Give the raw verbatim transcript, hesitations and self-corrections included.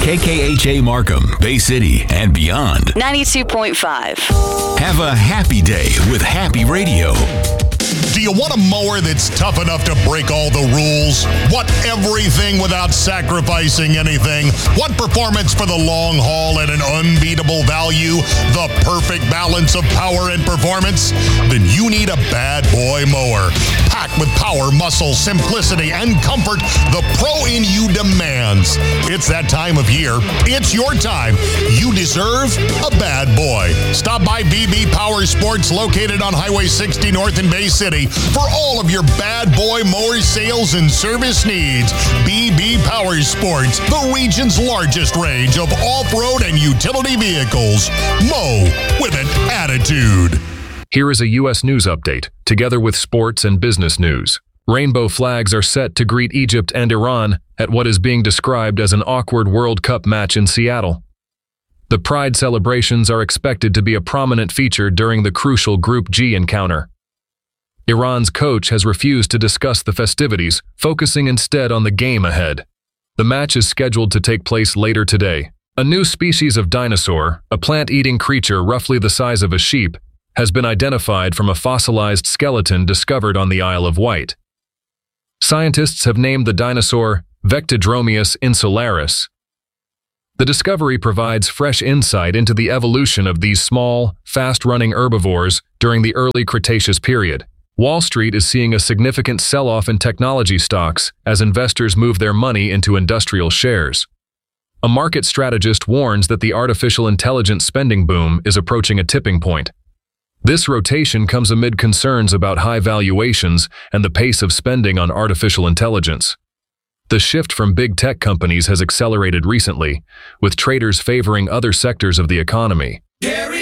K K H A Markham, Bay City, and beyond. ninety-two point five. Have a happy day with Happy Radio. Do you want a mower that's tough enough to break all the rules? Want everything without sacrificing anything? Want performance for the long haul at an unbeatable value? The perfect balance of power and performance? Then you need a bad boy mower. Packed with power, muscle, simplicity, and comfort the pro in you demands. It's that time of year. It's your time. You deserve a bad boy. Stop by B B Power Sports, located on Highway sixty North in Bay City, for all of your bad boy mower sales and service needs. B B Power Sports, the region's largest range of off-road and utility vehicles. Mow with an attitude. Here is a U S news update, together with sports and business news. Rainbow flags are set to greet Egypt and Iran at what is being described as an awkward World Cup match in Seattle. The Pride celebrations are expected to be a prominent feature during the crucial Group G encounter. Iran's coach has refused to discuss the festivities, focusing instead on the game ahead. The match is scheduled to take place later today. A new species of dinosaur, a plant-eating creature roughly the size of a sheep, has been identified from a fossilized skeleton discovered on the Isle of Wight. Scientists have named the dinosaur Vectodromius insularis. The discovery provides fresh insight into the evolution of these small, fast-running herbivores during the early Cretaceous period. Wall Street is seeing a significant sell-off in technology stocks as investors move their money into industrial shares. A market strategist warns that the artificial intelligence spending boom is approaching a tipping point. This rotation comes amid concerns about high valuations and the pace of spending on artificial intelligence. The shift from big tech companies has accelerated recently, with traders favoring other sectors of the economy. Gary